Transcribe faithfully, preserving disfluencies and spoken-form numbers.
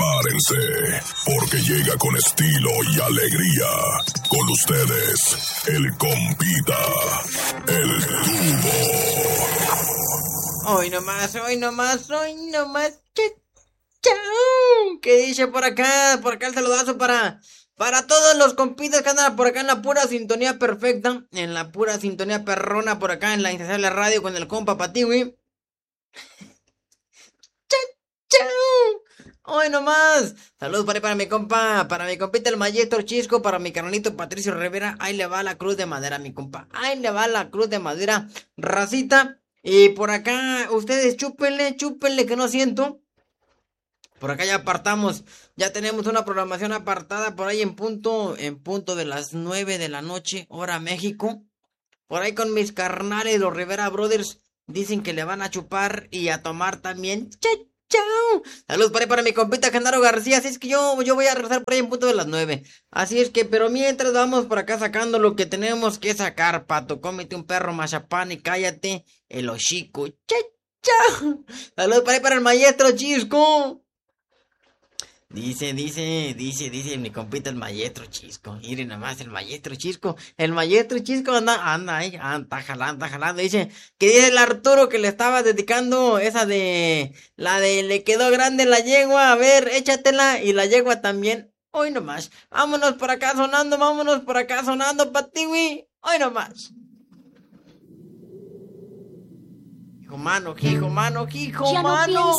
Prepárense, porque llega con estilo y alegría. Con ustedes, el compita, el Tubo. Hoy nomás, hoy nomás, hoy nomás. Chao. ¿Qué dice por acá? Por acá el saludazo para, para todos los compitas que andan por acá en la pura sintonía perfecta. En la pura sintonía perrona por acá en la Insaciable Radio con el compa Patiwi. ¡Chao! Hoy nomás. Saludos para, para mi compa, para mi compita el maestro Chisco, para mi carnalito Patricio Rivera. Ahí le va la cruz de madera, mi compa. Ahí le va la cruz de madera, racita. Y por acá, ustedes chúpenle, chúpenle que no siento. Por acá ya apartamos, ya tenemos una programación apartada por ahí en punto, en punto de las nueve de la noche, hora México. Por ahí con mis carnales, los Rivera Brothers, dicen que le van a chupar y a tomar también. ¡Chao! ¡Chao! Saludos para, ahí para mi compita Genaro García. Así es que yo, yo voy a regresar por ahí en punto de las nueve. Así es que, pero mientras vamos por acá sacando lo que tenemos que sacar, pato. Cómete un perro mazapán y cállate el hocico. ¡Chao! ¡Chao! Saludos para ahí para el maestro Chisco. Dice, dice, dice, dice mi compita el maestro Chisco. Miren nomás el maestro Chisco. El maestro Chisco anda, anda ahí, anda jalando, está jalando. Dice que dice el Arturo que le estaba dedicando esa de, la de le quedó grande la yegua. A ver, échatela. Y la yegua también. Hoy nomás. Vámonos por acá sonando, vámonos por acá sonando, Patiwi. Hoy nomás. Hijo mano, hijo mano, hijo Ya no mano.